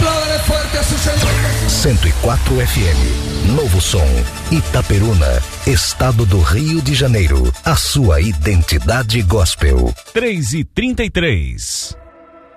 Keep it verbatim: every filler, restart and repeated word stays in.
Apláudale fuerte a su Señor. cento e quatro F M, Novo Som, Itaperuna, Estado do Rio de Janeiro. A sua identidade gospel. três e trinta e três.